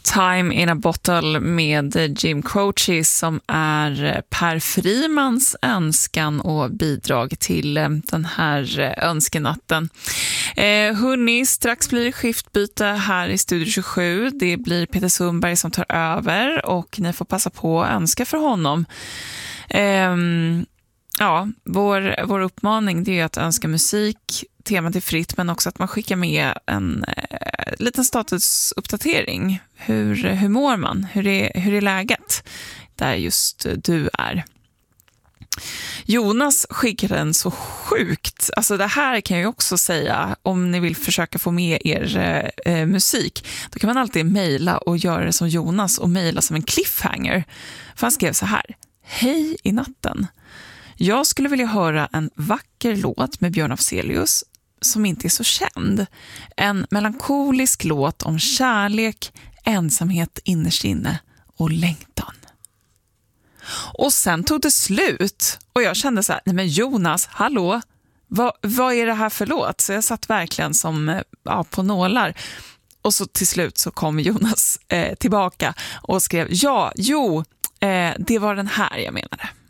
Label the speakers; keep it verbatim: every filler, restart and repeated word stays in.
Speaker 1: Time in a Bottle med Jim Croce som är Per Frimans önskan och bidrag till den här önskenatten. Eh, hörni, strax blir det skiftbyte här i Studio tjugosju. Det blir Peter Sundberg som tar över och ni får passa på att önska för honom. Eh, ja, vår, vår uppmaning det är att önska musik. Temat är fritt, men också att man skickar med en eh, liten statusuppdatering. Hur, hur mår man? Hur är, hur är läget? Där just du är. Jonas skickade en så sjukt. Alltså det här kan jag ju också säga. Om ni vill försöka få med er eh, musik. Då kan man alltid mejla och göra det som Jonas. Och mejla som en cliffhanger. För han skrev så här. Hej i natten. Jag skulle vilja höra en vacker låt med Björn Afzelius som inte är så känd. En melankolisk låt om kärlek, ensamhet innerst inne och längtan. Och sen tog det slut och jag kände så här, nej men Jonas, hallå, vad, vad är det här för låt? Så jag satt verkligen som ja, på nålar. Och så till slut så kom Jonas eh, tillbaka och skrev, ja, jo, eh, det var den här jag menade.